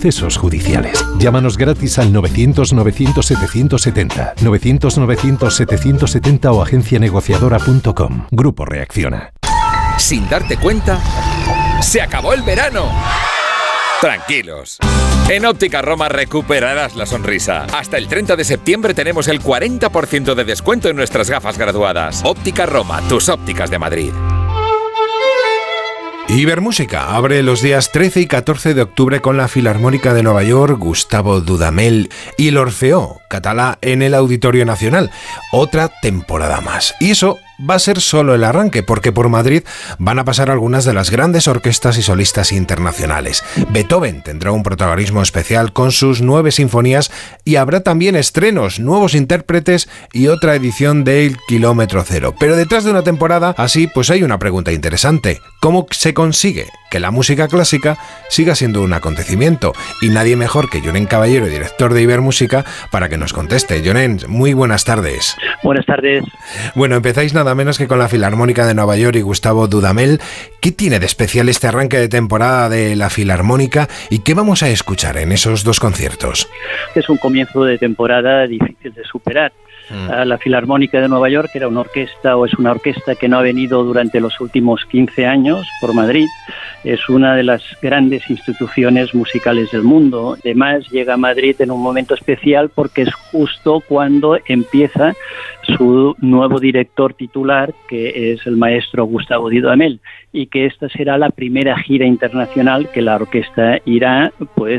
procesos judiciales. Llámanos gratis al 900-900-770, 900-900-770 o agencianegociadora.com. Grupo Reacciona. Sin darte cuenta, ¡se acabó el verano! Tranquilos. En Óptica Roma recuperarás la sonrisa. Hasta el 30 de septiembre tenemos el 40% de descuento en nuestras gafas graduadas. Óptica Roma, tus ópticas de Madrid. Ibermúsica abre los días 13 y 14 de octubre con la Filarmónica de Nueva York, Gustavo Dudamel y el Orfeó Català en el Auditorio Nacional. Otra temporada más. Y eso va a ser solo el arranque, porque por Madrid van a pasar algunas de las grandes orquestas y solistas internacionales. Beethoven tendrá un protagonismo especial con sus 9 sinfonías y habrá también estrenos, nuevos intérpretes y otra edición del Kilómetro Cero. Pero detrás de una temporada así, pues hay una pregunta interesante. ¿Cómo se consigue que la música clásica siga siendo un acontecimiento? Y nadie mejor que Llorén Caballero, director de Ibermúsica, para que nos conteste. Llorén, muy buenas tardes. Buenas tardes. Bueno, empezáis nada menos que con la Filarmónica de Nueva York y Gustavo Dudamel. ¿Qué tiene de especial este arranque de temporada de la Filarmónica y qué vamos a escuchar en esos 2 conciertos? Es un comienzo de temporada difícil de superar. La Filarmónica de Nueva York era una orquesta, o es una orquesta que no ha venido durante los últimos 15 años por Madrid. Es una de las grandes instituciones musicales del mundo. Además, llega a Madrid en un momento especial porque es justo cuando empieza su nuevo director titular, que es el maestro Gustavo Dudamel, y que esta será la primera gira internacional que la orquesta irá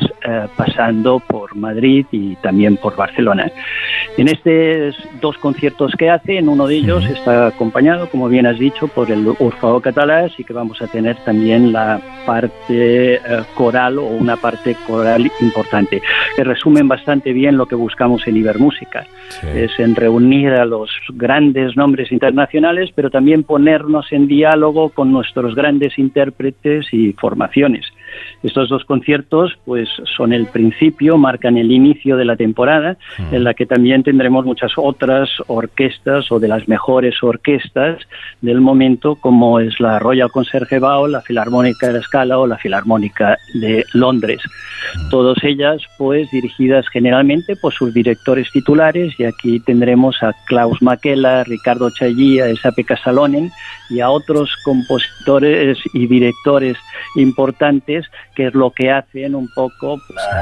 pasando por Madrid y también por Barcelona. En estos 2 conciertos que hace, en uno de ellos está acompañado, como bien has dicho, por el Orfeó Català, así que vamos a tener también la parte coral o una parte coral importante, que resumen bastante bien lo que buscamos en Ibermúsica. Sí. Es en reunir a los grandes nombres internacionales, pero también ponernos en diálogo con nuestros grandes intérpretes y formaciones. Estos 2 conciertos pues son el principio, marcan el inicio de la temporada, en la que también tendremos muchas otras orquestas o de las mejores orquestas del momento, como es la Royal Concertgebouw, la Filarmónica de la Scala o la Filarmónica de Londres. Todas ellas pues dirigidas generalmente por sus directores titulares, y aquí tendremos a Klaus Makela, Ricardo Chailly, a Esa-Pekka Salonen y a otros compositores y directores importantes, que es lo que hacen un poco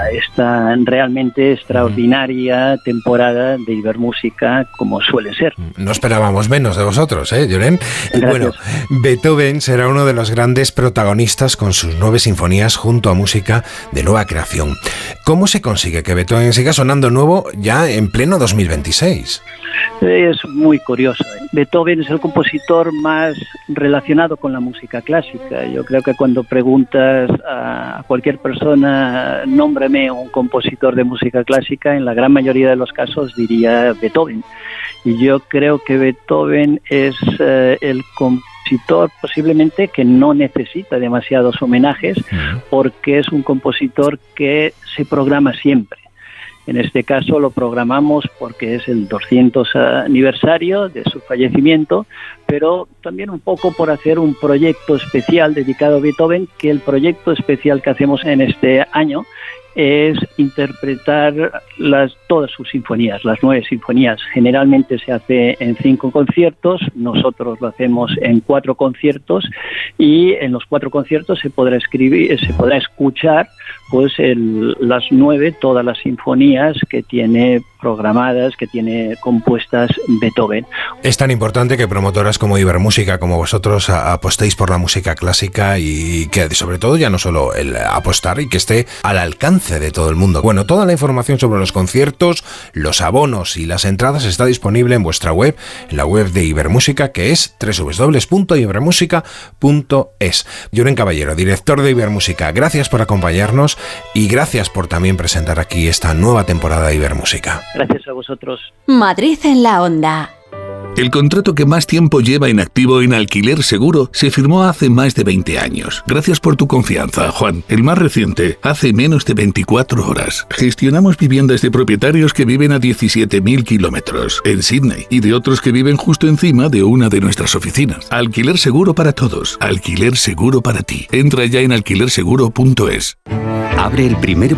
esta realmente extraordinaria temporada de Ibermúsica, como suele ser. No esperábamos menos de vosotros, Llorén. Bueno, Beethoven será uno de los grandes protagonistas con sus 9 sinfonías junto a música de nueva creación. ¿Cómo se consigue que Beethoven siga sonando nuevo ya en pleno 2026? Es muy curioso. Beethoven es el compositor más relacionado con la música clásica. Yo creo que cuando preguntas a cualquier persona, nómbrame un compositor de música clásica, en la gran mayoría de los casos diría Beethoven. Y yo creo que Beethoven es el compositor posiblemente que no necesita demasiados homenajes, porque es un compositor que se programa siempre. En este caso lo programamos porque es el 200 aniversario de su fallecimiento, pero también un poco por hacer un proyecto especial dedicado a Beethoven, que el proyecto especial que hacemos en este año es interpretar todas sus sinfonías, las 9 sinfonías. Generalmente se hace en 5 conciertos, nosotros lo hacemos en 4 conciertos, y en los 4 conciertos se podrá escuchar pues las 9, todas las sinfonías que tiene programadas, que tiene compuestas Beethoven. Es tan importante que promotoras como Ibermúsica, como vosotros, apostéis por la música clásica, y que sobre todo ya no solo el apostar, y que esté al alcance de todo el mundo. Bueno, toda la información sobre los conciertos, los abonos y las entradas está disponible en vuestra web, en la web de Ibermúsica, que es www.ibermusica.es. Llorén Caballero, director de Ibermúsica, gracias por acompañarnos y gracias por también presentar aquí esta nueva temporada de Ibermúsica. Gracias a vosotros. Madrid en la onda. El contrato que más tiempo lleva inactivo en Alquiler Seguro se firmó hace más de 20 años. Gracias por tu confianza, Juan. El más reciente, hace menos de 24 horas. Gestionamos viviendas de propietarios que viven a 17.000 kilómetros en Sydney y de otros que viven justo encima de una de nuestras oficinas. Alquiler Seguro para todos. Alquiler Seguro para ti. Entra ya en alquilerseguro.es. Abre el primer